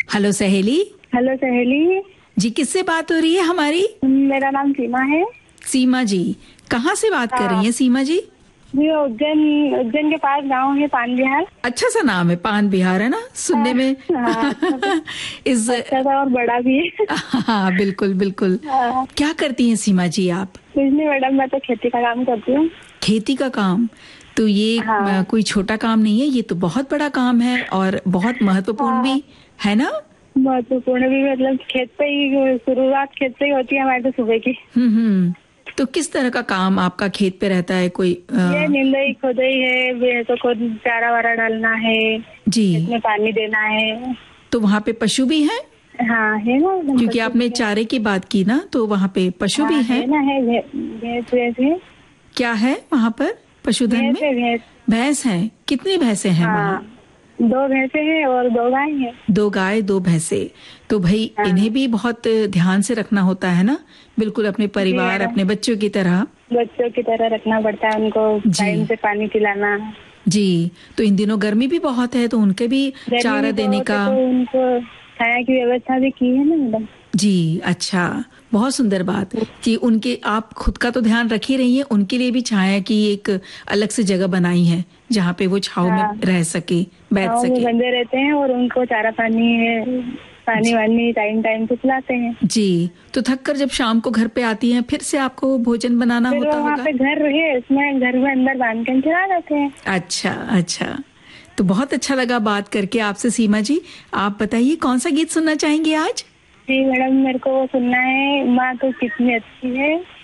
Hello सहेली। Hello सहेली जी, किससे बात हो रही है हमारी? मेरा नाम सीमा है। सीमा जी, कहाँ से बात कर रही हैं सीमा जी? जी, उज्जैन उज्जैन के पास गांव है पान बिहार। अच्छा सा नाम है, पान बिहार, है ना सुनने में? इस अच्छा सा और बड़ा भी है। हाँ, बिल्कुल बिल्कुल। क्या करती हैं सीमा जी आप? कुछ नहीं मैडम, मैं तो खेती का काम करती हूँ। खेती का काम? तो ये कोई छोटा काम नहीं है, ये तो बहुत बड़ा काम है और बहुत महत्वपूर्ण भी है ना? महत्वपूर्ण भी, मतलब खेत पे ही शुरुआत खेत से ही होती है हमारे तो सुबह की। तो किस तरह का काम आपका खेत पे रहता है? कोई ये निंदाई खोदाई है, भैंसों को चारा वारा डालना है जी, इसमें पानी देना है। तो वहाँ पे पशु भी हैं? हाँ है ना, क्योंकि आपने चारे की बात की ना, तो वहाँ पे पशु भी हैं? है ना, है भैंस है। क्या है वहाँ पर पशुधन में? भैंस है। कितनी भैंसे हैं वहाँ? 2 भैंसे हैं और 2 गाय हैं। 2 गाय 2 भैंसे। तो भाई इन्हें भी बहुत ध्यान से रखना होता है ना, बिल्कुल अपने परिवार अपने बच्चों की तरह। बच्चों की तरह रखना पड़ता है उनको, टाइम से पानी पिलाना। जी, तो इन दिनों गर्मी भी बहुत है, तो उनके भी चारा देने का तो उनको छाया की व्यवस्था भी की है ना मैडम। जी, अच्छा, बहुत सुंदर बात कि उनके आप खुद का तो ध्यान रख ही रही हैं, उनके लिए भी छाया की एक अलग से जगह बनाई है जहाँ पे वो छाव में रह सके, बैठ सके। बंधे रहते हैं और उनको चारा पानी वानी टाइम टाइम से पिलाते हैं। जी, तो थक कर जब शाम को घर पे आती हैं, फिर से आपको भोजन बनाना होता होगा? वहाँ पे घर है, उसमें घर में अंदर बांध के खिला देते हैं। अच्छा अच्छा, तो बहुत अच्छा लगा बात करके आपसे सीमा जी। आप बताइए कौन सा गीत सुनना चाहेंगे आज? जी मैडम, मेरे को सुनना है माँ तो कितनी अच्छी है।